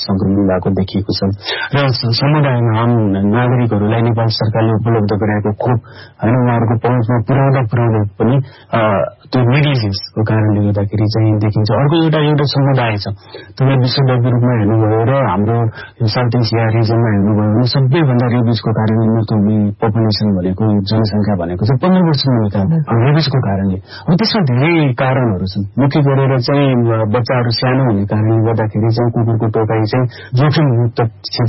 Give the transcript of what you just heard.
संक्रमण भएको देखिएको छ र समुदायमा आम नागरिकहरूलाई नेपाल सरकारले उपलब्ध गराएको खोप हैन उहाँहरूको पहुँचमा पुर्याउँदा पनि त्यो नेग्लिजेन्सको कारणले गर्दाखेरि चाहिँ देखिन्छ। अर्को एउटा समुदाय छ, तपाईले विश्वव्यापी रूपमा हेर्नुभयो र हाम्रो साउथ एसिया रिजनमा हेर्नुभयो भने सबैभन्दा रेबिजको कारणले मृत्यु हुने पपुलेसन भनेको जनसंख्या भनेको चाहिँ 15 वर्ष मुनिका रेबिजको कारणले। अब त्यसमा धेरै कारणहरू छन्, मुख्य गरेर चाहिँ बच्चाहरू सानो हुने कारणले गर्दाखेरि चाहिँ कुकुरको टोकाइ चाहिँ जोखिमयुक्त